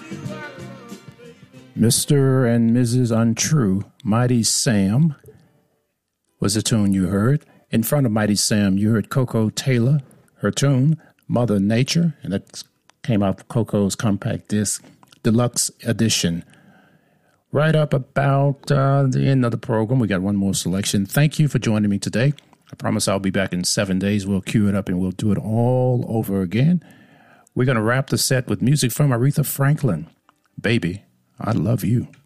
Mr. and Mrs. Untrue, Mighty Sam was the tune you heard. In front of Mighty Sam, you heard Koko Taylor, her tune, Mother Nature, and that came out of Koko's compact disc, Deluxe Edition. Right up about the end of the program, we got one more selection. Thank you for joining me today. I promise I'll be back in 7 days. We'll cue it up and we'll do it all over again. We're going to wrap the set with music from Aretha Franklin. Baby, I love you.